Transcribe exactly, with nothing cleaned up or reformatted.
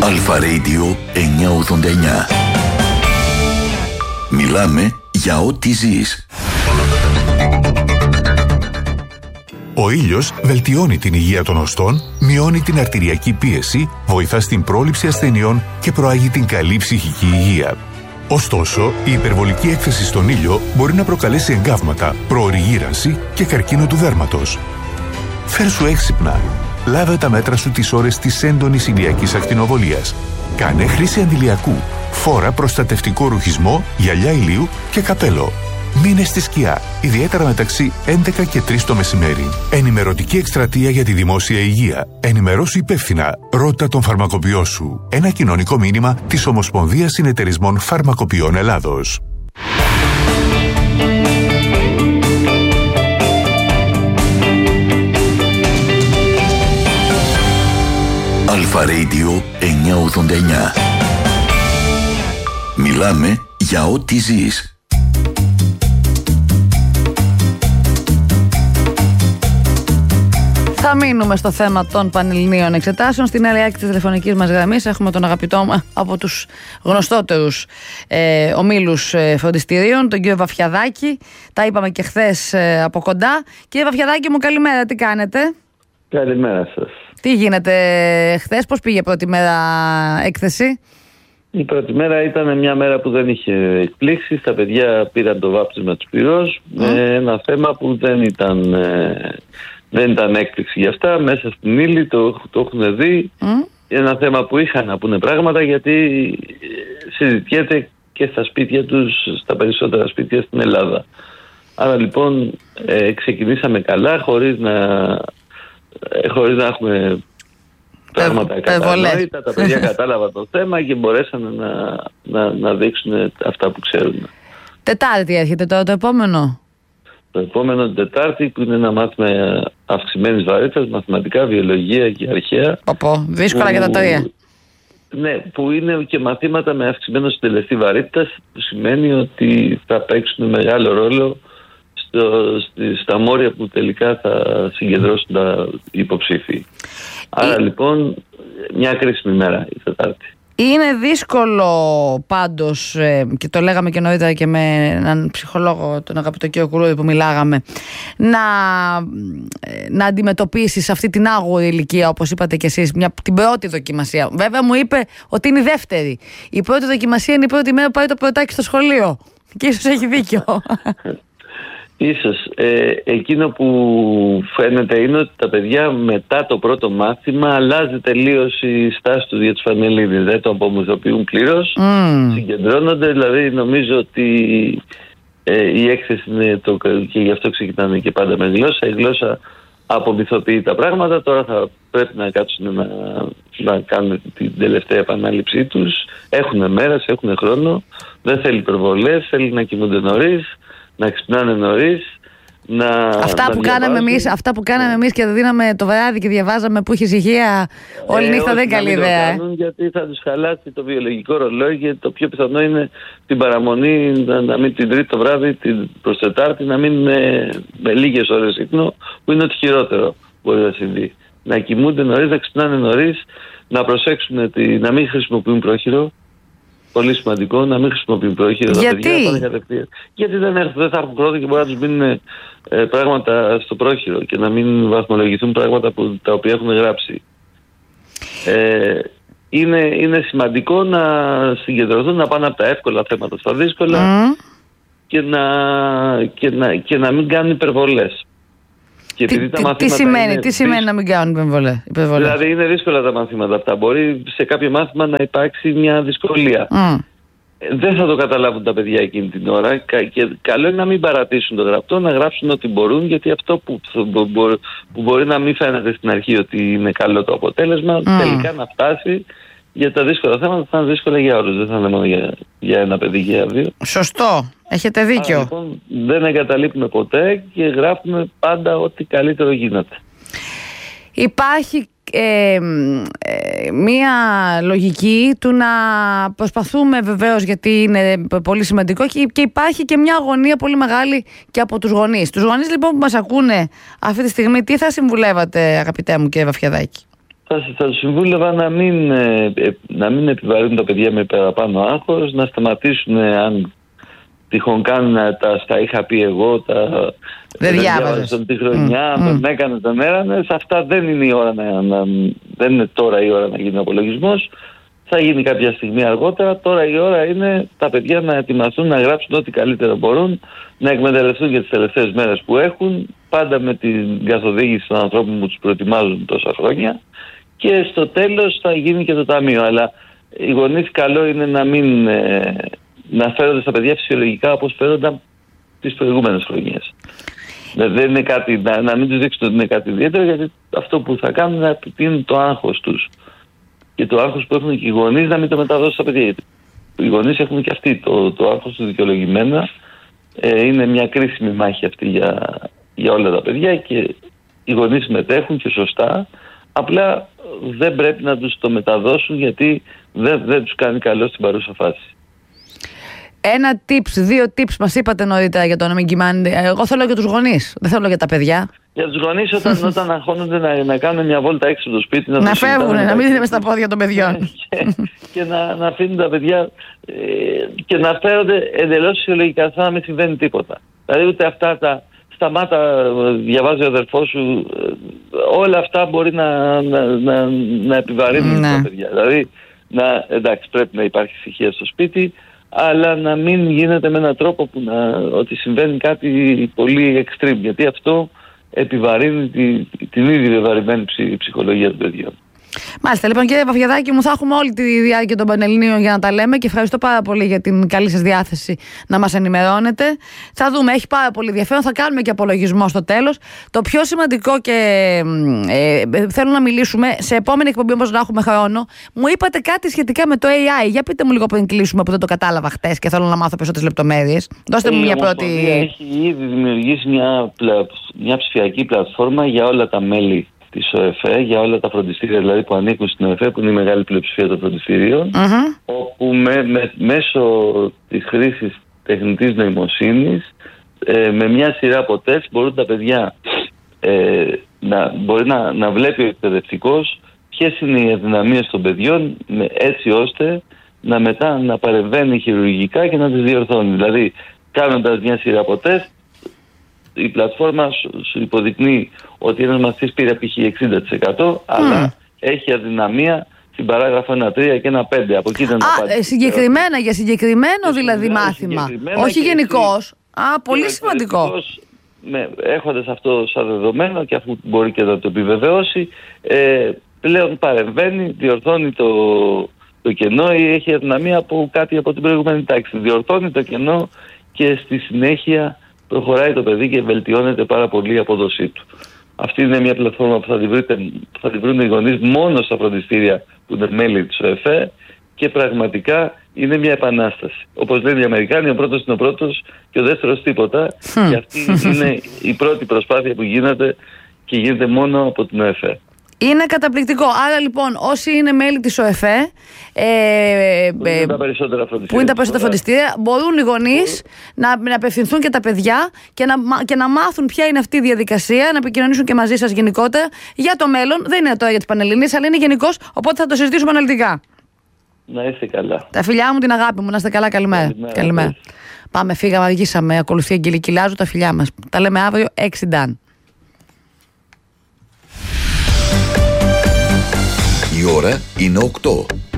Αλφα Radio εννιακόσια ογδόντα εννιά. Μιλάμε για ό,τι ζεις. Ο ήλιος βελτιώνει την υγεία των οστών, μειώνει την αρτηριακή πίεση, βοηθά στην πρόληψη ασθενειών και προάγει την καλή ψυχική υγεία. Ωστόσο, η υπερβολική έκθεση στον ήλιο μπορεί να προκαλέσει εγκάβματα, προωρή γύρανση και καρκίνο του δέρματος. Φέρσου έξυπνα. Λάβε τα μέτρα σου τις ώρες της έντονης ηλιακής ακτινοβολίας. Κάνε χρήση αντιλιακού. Φόρα προστατευτικό ρουχισμό, γυαλιά ηλίου και καπέλο. Μείνε στη σκιά, ιδιαίτερα μεταξύ έντεκα και τρεις το μεσημέρι. Ενημερωτική εκστρατεία για τη δημόσια υγεία. Ενημερώσου υπεύθυνα. Ρώτα τον φαρμακοποιό σου. Ένα κοινωνικό μήνυμα της Ομοσπονδίας Συνεταιρισμών Φαρμακοποιών Ελλάδος. Αλφα Radio εννιακόσια ογδόντα εννιά. Μιλάμε για ό,τι ζεις. Θα μείνουμε στο θέμα των πανελληνίων εξετάσεων. Στην άλλη άκρη της τηλεφωνικής μας γραμμής έχουμε τον αγαπητό από τους γνωστότερους ε, ομίλους ε, φροντιστηρίων, τον κύριο Βαφιαδάκη. Τα είπαμε και χθες ε, από κοντά. Κύριε Βαφιαδάκη μου, καλημέρα, τι κάνετε? Καλημέρα σας. Τι γίνεται χθες, πώς πήγε πρώτη μέρα έκθεση? Η πρώτη μέρα ήταν μια μέρα που δεν είχε εκπλήξεις. Τα παιδιά πήραν το βάπτισμα του πυρός. Mm. Ε, ένα θέμα που δεν ήταν... Ε, Δεν ήταν έκπληξη για αυτά, μέσα στην ύλη το, το έχουν δει. Mm. Ένα θέμα που είχαν να πούνε πράγματα, γιατί συζητιέται και στα σπίτια τους, στα περισσότερα σπίτια στην Ελλάδα. Άρα λοιπόν ε, ξεκινήσαμε καλά, χωρίς να, ε, χωρίς να έχουμε πράγματα ε, κατανόητα. Τα παιδιά κατάλαβαν το θέμα και μπορέσαν να, να, να δείξουν αυτά που ξέρουν. Τετάρτη έρχεται τώρα το επόμενο. Το επόμενο Τετάρτη, που είναι ένα μάθημα αυξημένης βαρύτητας, μαθηματικά, βιολογία και αρχαία. Ποπό, δύσκολα που, για τα τρία. Ναι, που είναι και μαθήματα με αυξημένο συντελεστή βαρύτητας, που σημαίνει ότι θα παίξουν μεγάλο ρόλο στο, στη, στα μόρια που τελικά θα συγκεντρώσουν τα υποψήφοι. Άρα η... λοιπόν, μια κρίσιμη μέρα η Τετάρτη. Είναι δύσκολο πάντως, και το λέγαμε και νωρίτερα και με έναν ψυχολόγο, τον αγαπητό κύριο Κουλούρη, που μιλάγαμε, να, να αντιμετωπίσεις αυτή την άγουρη ηλικία, όπως είπατε κι εσείς, μια, την πρώτη δοκιμασία. Βέβαια μου είπε ότι είναι η δεύτερη. Η πρώτη δοκιμασία είναι η πρώτη μέρα που πάει το πρωτάκι στο σχολείο. Και ίσως έχει δίκιο. Ίσως. Ε, εκείνο που φαίνεται είναι ότι τα παιδιά μετά το πρώτο μάθημα αλλάζει τελείως η στάση του για τους Πανελλήνιες. Δεν το απομυθοποιούν πλήρως. Mm. Συγκεντρώνονται, δηλαδή νομίζω ότι ε, η έκθεση είναι το, και γι' αυτό ξεκινάνε και πάντα με γλώσσα. Η γλώσσα απομυθοποιεί τα πράγματα. Τώρα θα πρέπει να κάτσουν να, να κάνουν την τελευταία επανάληψή τους. Έχουν μέρες, έχουν χρόνο. Δεν θέλει υπερβολές, θέλει να κοιμούνται νωρίς, να ξυπνάνε νωρίς, να. Αυτά, να που κάναμε εμείς, αυτά που κάναμε εμείς και δίναμε το βράδυ και διαβάζαμε που είχε ησυχία όλη ε, νύχτα, δεν είναι καλή ιδέα. Δεν το κάνουν, γιατί θα τους χαλάσει το βιολογικό ρολόι, και το πιο πιθανό είναι την παραμονή να, να μην την Τρίτη το βράδυ, την προς Τετάρτη, να μην με, με λίγες ώρες ύπνο, που είναι ότι χειρότερο μπορεί να συμβεί. Να κοιμούνται νωρίς, να ξυπνάνε νωρίς, να προσέξουν τη, να μην χρησιμοποιούν πρόχειρο. Πολύ σημαντικό, να μην χρησιμοποιούν πρόχειρο. Γιατί? Γιατί δεν, έχουν, δεν θα έχουν χρόνο και μπορεί να τους μείνουν ε, πράγματα στο πρόχειρο και να μην βαθμολογηθούν πράγματα που, τα οποία έχουν γράψει. Ε, είναι, είναι σημαντικό να συγκεντρωθούν, να πάνε από τα εύκολα θέματα στα δύσκολα mm. και, να, και, να, και να μην κάνουν υπερβολές. Τι, τι, τι, σημαίνει, τι σημαίνει να μην κάνουν υπερβολές? Δηλαδή είναι δύσκολα τα μαθήματα αυτά. Μπορεί σε κάποιο μάθημα να υπάρξει μια δυσκολία. Mm. Δεν θα το καταλάβουν τα παιδιά εκείνη την ώρα, και καλό είναι να μην παρατήσουν το γραπτό, να γράψουν ό,τι μπορούν, γιατί αυτό που, που μπορεί να μην φαίνεται στην αρχή ότι είναι καλό το αποτέλεσμα, mm. τελικά να φτάσει. Για τα δύσκολα θέματα θα είναι δύσκολα για όλους, δεν θα είναι μόνο για, για ένα παιδί, για δύο. Σωστό, έχετε δίκιο. Άρα, λοιπόν, δεν εγκαταλείπουμε ποτέ και γράφουμε πάντα ό,τι καλύτερο γίνεται. Υπάρχει ε, ε, μία λογική του να προσπαθούμε, βεβαίως, γιατί είναι πολύ σημαντικό, και, και υπάρχει και μια αγωνία πολύ μεγάλη και από τους γονείς. Τους γονείς λοιπόν που μας ακούνε αυτή τη στιγμή, τι θα συμβουλεύατε, αγαπητέ μου κύριε Βαφιαδάκη? Θα, θα τους συμβούλευα να μην, ε, να μην επιβαρύνουν τα παιδιά με παραπάνω άγχος, να σταματήσουν αν τυχόν κάνουν τα στα είχα πει εγώ, τα δεν διάβαζες τη χρονιά, mm. τον έκανε, τον έρανε. Σε αυτά δεν είναι η ώρα να, να, δεν είναι τώρα η ώρα να γίνει ο απολογισμός. Θα γίνει κάποια στιγμή αργότερα. Τώρα η ώρα είναι τα παιδιά να ετοιμαστούν, να γράψουν ό,τι καλύτερα μπορούν, να εκμεταλλευτούν για τις τελευταίες μέρες που έχουν, πάντα με την καθοδήγηση των ανθρώπων που τους προετοιμάζουν τόσα χρόνια. Και στο τέλος θα γίνει και το ταμείο. Αλλά οι γονείς καλό είναι να μην ε, να φέρονται στα παιδιά φυσιολογικά όπως φέρονταν τις προηγούμενες χρονιές. Δεν είναι κάτι, να, να μην τους δείξουν ότι είναι κάτι ιδιαίτερο, γιατί αυτό που θα κάνουν είναι να επιτείνουν το άγχος τους. Και το άγχος που έχουν και οι γονείς να μην το μεταδώσουν στα παιδιά. Γιατί οι γονείς έχουν και αυτοί το, το άγχος του δικαιολογημένα. Ε, είναι μια κρίσιμη μάχη αυτή για, για όλα τα παιδιά και οι γονείς συμμετέχουν και σωστά. Απλά δεν πρέπει να τους το μεταδώσουν, γιατί δεν, δεν τους κάνει καλό στην παρούσα φάση. Ένα tips, δύο tips μας είπατε νωρίτερα για το να μην κοιμάνετε. Εγώ θέλω για τους γονείς, δεν θέλω για τα παιδιά. Για τους γονείς όταν, όταν αγχώνονται να, να κάνουν μια βόλτα έξω από το σπίτι, να, να φεύγουν, να μην είναι μες στα πόδια των παιδιών. και, και να, να αφήνουν τα παιδιά ε, και να φέρονται εντελώς φυσιολογικά, σαν να μην συμβαίνει τίποτα. Δηλαδή ούτε αυτά τα σταμάτα, διαβάζει ο αδερφός σου, όλα αυτά μπορεί να, να, να, να επιβαρύνουν τα παιδιά. Δηλαδή, να, εντάξει, πρέπει να υπάρχει ησυχία στο σπίτι, αλλά να μην γίνεται με έναν τρόπο που να, ότι συμβαίνει κάτι πολύ extreme, γιατί αυτό επιβαρύνει τη, την ήδη βεβαρημένη ψυχολογία των παιδιών. Μάλιστα, λοιπόν, κύριε Παπαγιαδάκη μου, θα έχουμε όλη τη διάρκεια των Πανελληνίων για να τα λέμε και ευχαριστώ πάρα πολύ για την καλή σας διάθεση να μας ενημερώνετε. Θα δούμε, έχει πάρα πολύ ενδιαφέρον, θα κάνουμε και απολογισμό στο τέλος. Το πιο σημαντικό και ε, ε, θέλω να μιλήσουμε σε επόμενη εκπομπή, όμως να έχουμε χρόνο. Μου είπατε κάτι σχετικά με το έι άι. Για πείτε μου λίγο πριν κλείσουμε, που δεν το κατάλαβα χτες και θέλω να μάθω περισσότερες λεπτομέρειες. Δώστε μου μια πρώτη. Έχει ήδη δημιουργήσει μια, μια ψηφιακή πλατφόρμα για όλα τα μέλη της ΟΕΦΕ, για όλα τα φροντιστήρια δηλαδή που ανήκουν στην ΟΕΦΕ, που είναι η μεγάλη πλειοψηφία των φροντιστήριων, uh-huh. όπου με, με, μέσω της χρήσης τεχνητής νοημοσύνης ε, με μια σειρά από τεστ μπορούν τα παιδιά ε, να, μπορεί να, να βλέπει ο εκπαιδευτικός ποιες είναι οι αδυναμίες των παιδιών, με, έτσι ώστε να μετά να παρεμβαίνει χειρουργικά και να τις διορθώνει. Δηλαδή κάνοντας μια σειρά από τεστ, η πλατφόρμα σου υποδεικνύει ότι ένας μαθητής πήρε π.χ. εξήντα τοις εκατό, mm. αλλά έχει αδυναμία στην παράγραφο ένα τρία και ένα πέντε. Από εκεί δεν Α, συγκεκριμένα, για συγκεκριμένο δηλαδή μάθημα. Όχι γενικώς. Α, πολύ σημαντικό. Με, έχοντας αυτό σαν δεδομένο και αφού μπορεί και να το επιβεβαιώσει, ε, πλέον παρεμβαίνει, διορθώνει το, το κενό ή έχει αδυναμία από κάτι από την προηγούμενη τάξη. Διορθώνει το κενό και στη συνέχεια προχωράει το παιδί και βελτιώνεται πάρα πολύ η απόδοσή του. Αυτή είναι μια πλατφόρμα που θα τη, βρείτε, που θα τη βρουν οι γονείς μόνο στα φροντιστήρια που είναι μέλη της ΟΕΦΕ και πραγματικά είναι μια επανάσταση. Όπως λένε οι Αμερικάνοι, ο πρώτος είναι ο πρώτος και ο δεύτερος τίποτα. Και αυτή είναι η πρώτη προσπάθεια που γίνεται και γίνεται μόνο από την ΟΕΦΕ. Είναι καταπληκτικό. Άρα λοιπόν όσοι είναι μέλη της ΟΕΦΕ ε, που είναι τα περισσότερα φροντιστήρια, που είναι τα περισσότερα φροντιστήρια μπορούν οι γονείς να, να απευθυνθούν και τα παιδιά και να, και να μάθουν ποια είναι αυτή η διαδικασία, να επικοινωνήσουν και μαζί σας γενικότερα για το μέλλον. Δεν είναι τώρα για τις Πανελληνίες, αλλά είναι γενικώς, οπότε θα το συζητήσουμε αναλυτικά. Να είστε καλά. Τα φιλιά μου, την αγάπη μου, να είστε καλά. Καλημέρα. Καλημέρα. Καλημέρα. Πάμε, φύγαμε, αργήσαμε. Ακολουθεί Αγγελική Λάζου, τα φιλιά μας. Τα λέμε αύριο έξι Ντάν. Η ώρα είναι οκτώ.